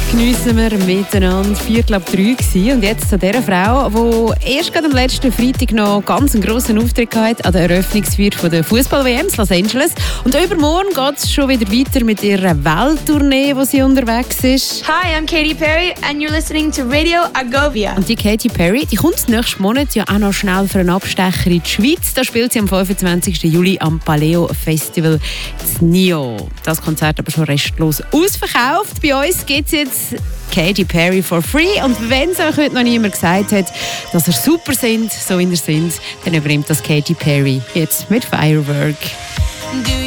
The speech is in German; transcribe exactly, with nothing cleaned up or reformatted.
geniessen wir miteinander. Viertel ab drei gewesen. Und jetzt zu dieser Frau, die erst gerade am letzten Freitag noch ganz einen grossen Auftritt hatte an der Eröffnungsfeier der Fußball-W M in Los Angeles. Und übermorgen geht es schon wieder weiter mit ihrer Welttournee, wo sie unterwegs ist. Hi, I'm Katy Perry and you're listening to Radio Agovia. Und die Katy Perry, die kommt nächsten Monat ja auch noch schnell für einen Abstecher in die Schweiz. Da spielt sie am fünfundzwanzigsten Juli am Paleo Festival in Nio. Das Konzert aber schon restlos ausverkauft. Bei uns gibt es jetzt Katy Perry for free. Und wenn es euch heute noch niemand gesagt hat, dass ihr super sind, so wie ihr sind, dann übernimmt das Katy Perry jetzt mit Firework.